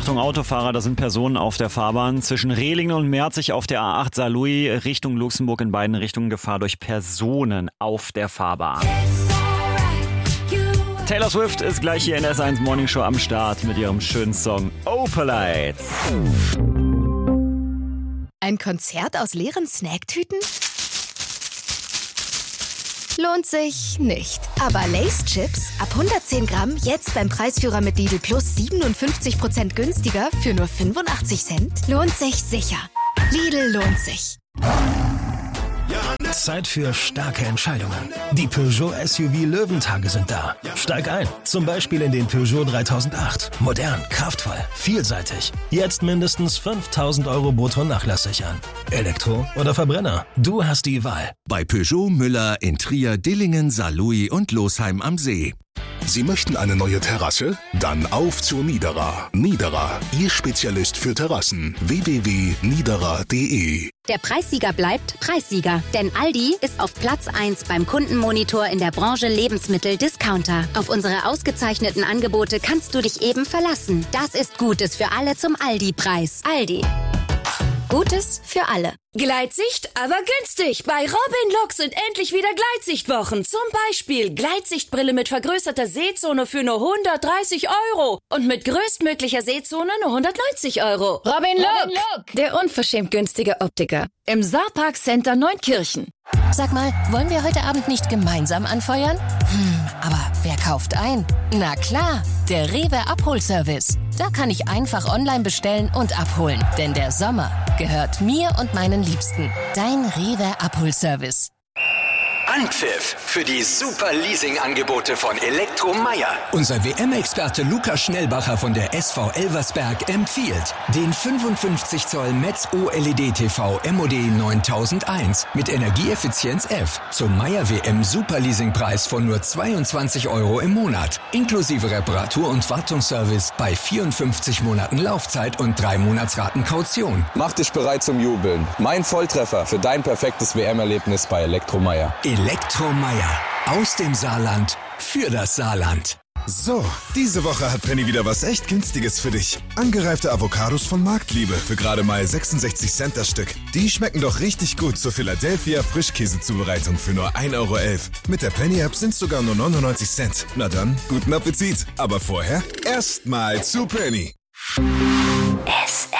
Achtung Autofahrer, da sind Personen auf der Fahrbahn. Zwischen Rehlingen und Merzig auf der A8 Saarlouis Richtung Luxemburg in beiden Richtungen Gefahr durch Personen auf der Fahrbahn. Taylor Swift ist gleich hier in der S1 Morning Show am Start mit ihrem schönen Song Opalite. Ein Konzert aus leeren Snacktüten? Lohnt sich nicht. Aber Lay's Chips ab 110 Gramm jetzt beim Preisführer mit Lidl Plus 57% günstiger für nur 85 Cent? Lohnt sich sicher. Lidl lohnt sich. Zeit für starke Entscheidungen. Die Peugeot SUV Löwentage sind da. Steig ein, zum Beispiel in den Peugeot 3008. Modern, kraftvoll, vielseitig. Jetzt mindestens 5.000 Euro brutto Nachlass sichern. Elektro oder Verbrenner? Du hast die Wahl. Bei Peugeot Müller in Trier, Dillingen, Saarlouis und Losheim am See. Sie möchten eine neue Terrasse? Dann auf zu Niederer. Niederer, Ihr Spezialist für Terrassen. www.niederer.de. Der Preissieger bleibt Preissieger, denn Aldi ist auf Platz 1 beim Kundenmonitor in der Branche Lebensmittel-Discounter. Auf unsere ausgezeichneten Angebote kannst du dich eben verlassen. Das ist Gutes für alle zum Aldi-Preis. Aldi. Gutes für alle. Gleitsicht, aber günstig. Bei Robin Look sind endlich wieder Gleitsichtwochen. Zum Beispiel Gleitsichtbrille mit vergrößerter Sehzone für nur 130 € und mit größtmöglicher Sehzone nur 190 €. Robin Look, der unverschämt günstige Optiker. Im Saarpark Center Neunkirchen. Sag mal, wollen wir heute Abend nicht gemeinsam anfeuern? Aber wer kauft ein? Na klar, der Rewe Abholservice. Da kann ich einfach online bestellen und abholen. Denn der Sommer gehört mir und meinen Liebsten. Dein Rewe Abholservice. Anpfiff für die super Leasing-Angebote von Elektromeier. Unser WM-Experte Lukas Schnellbacher von der SV Elversberg empfiehlt den 55 Zoll Metz OLED-TV MOD 9001 mit Energieeffizienz F zum Meier WM Super Leasing-Preis von nur 22 € im Monat. Inklusive Reparatur- und Wartungsservice bei 54 Monaten Laufzeit und 3 Monatsraten Kaution. Mach dich bereit zum Jubeln. Mein Volltreffer für dein perfektes WM-Erlebnis bei Elektromeier. Elektromeier. Aus dem Saarland. Für das Saarland. So, diese Woche hat Penny wieder was echt Günstiges für dich. Angereifte Avocados von Marktliebe für gerade mal 66 Cent das Stück. Die schmecken doch richtig gut zur Philadelphia Frischkäsezubereitung für nur 1,11 €. Mit der Penny-App sind's sogar nur 99 Cent. Na dann, guten Appetit. Aber vorher erstmal zu Penny.